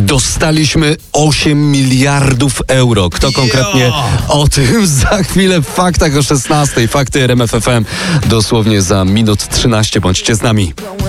Dostaliśmy 8 miliardów euro. Kto konkretnie? O tym za chwilę w faktach o 16:00. Fakty RMF FM dosłownie za minut 13. Bądźcie z nami.